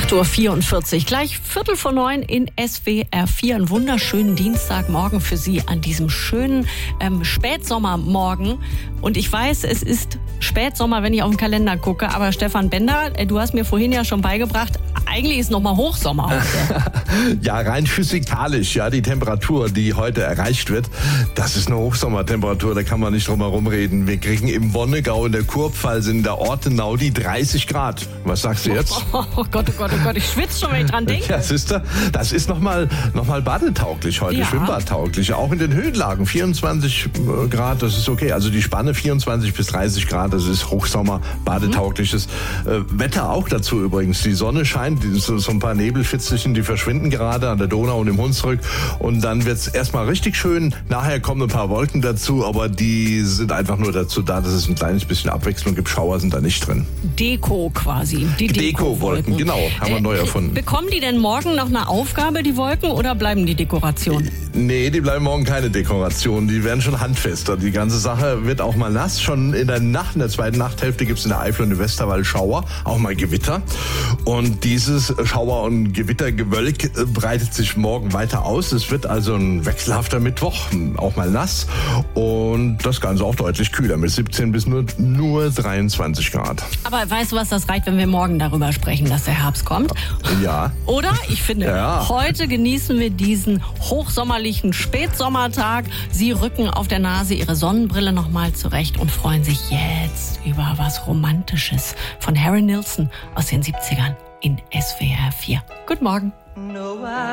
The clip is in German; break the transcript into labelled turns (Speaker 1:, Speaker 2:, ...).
Speaker 1: 8:44 Uhr, gleich 8:45 in SWR 4. Einen wunderschönen Dienstagmorgen für Sie an diesem schönen Spätsommermorgen. Und ich weiß, es ist Spätsommer, wenn ich auf den Kalender gucke. Aber Stefan Bender, du hast mir vorhin ja schon beigebracht, eigentlich ist nochmal Hochsommer heute.
Speaker 2: Ja, rein physikalisch, ja, die Temperatur, die heute erreicht wird, das ist eine Hochsommertemperatur, da kann man nicht drum herum reden. Wir kriegen im Wonnegau, in der Kurpfalz, in der Ortenau die 30 Grad. Was sagst du jetzt?
Speaker 1: Oh Gott, oh Gott, oh Gott, ich schwitze schon, wenn ich dran denke.
Speaker 2: Ja, siehste, das ist nochmal badetauglich heute,
Speaker 1: ja.
Speaker 2: Schwimmbadtauglich. Auch in den Höhenlagen 24 Grad, das ist okay. Also die Spanne 24 bis 30 Grad, das ist Hochsommer, badetaugliches Wetter auch dazu übrigens. Die Sonne scheint, so ein paar Nebelfitzelchen, die verschwinden gerade an der Donau und im Hunsrück. Und dann wird's erstmal richtig schön. Nachher kommen ein paar Wolken dazu, aber die sind einfach nur dazu da, dass es ein kleines bisschen Abwechslung gibt. Schauer sind da nicht drin.
Speaker 1: Deko quasi. Die
Speaker 2: Deko-Wolken, genau, haben wir neu erfunden.
Speaker 1: Bekommen die denn morgen noch eine Aufgabe, die Wolken, oder bleiben die Dekoration?
Speaker 2: Nee, die bleiben morgen keine Dekoration. Die werden schon handfester. Die ganze Sache wird auch mal nass. Schon in der zweiten Nachthälfte gibt's in der Eifel und im Westerwald Schauer, auch mal Gewitter. Und dieses Schauer- und Gewittergewölk breitet sich morgen weiter aus. Es wird also ein wechselhafter Mittwoch, auch mal nass. Und das Ganze auch deutlich kühler, mit 17 bis nur 23 Grad.
Speaker 1: Aber weißt du was, das reicht, wenn wir morgen darüber sprechen, dass der Herbst kommt?
Speaker 2: Ja.
Speaker 1: Oder? Ich finde, heute genießen wir diesen hochsommerlichen Spätsommertag. Sie rücken auf der Nase Ihre Sonnenbrille nochmal zurecht und freuen sich jetzt über was Romantisches von Harry Nilsson aus den 70ern in SWR 4. Guten Morgen.